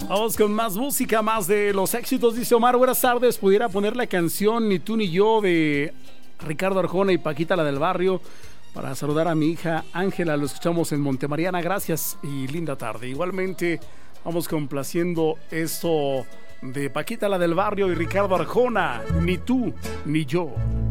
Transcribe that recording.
Vamos con más música, más de los éxitos. Dice Omar, buenas tardes. Pudiera poner la canción Ni tú ni yo de Ricardo Arjona y Paquita, la del barrio, para saludar a mi hija Ángela. Lo escuchamos en Montemariana. Gracias y linda tarde. Igualmente vamos complaciendo esto de Paquita, la del barrio, y Ricardo Arjona, Ni tú ni yo.